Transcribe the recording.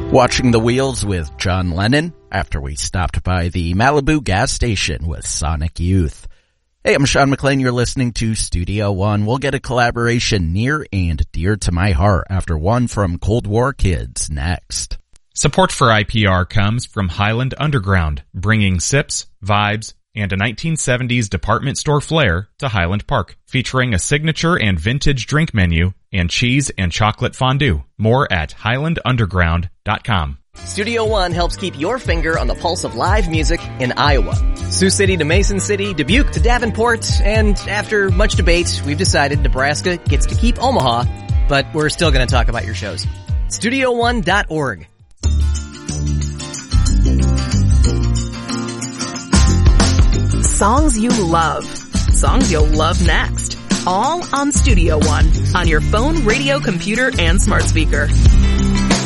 Watching the Wheels with John Lennon after we stopped by the Malibu gas station with Sonic Youth. Hey, I'm Sean McLean. You're listening to Studio One. We'll get a collaboration near and dear to my heart after one from Cold War Kids next. Support for IPR comes from Highland Underground, bringing sips, vibes, and a 1970s department store flair to Highland Park, featuring a signature and vintage drink menu and cheese and chocolate fondue. More at highlandunderground.com. Studio One helps keep your finger on the pulse of live music in Iowa. Sioux City to Mason City, Dubuque to Davenport, and after much debate, we've decided Nebraska gets to keep Omaha, but we're still going to talk about your shows. StudioOne.org. Songs you love. Songs you'll love next. All on Studio One. On your phone, radio, computer, and smart speaker.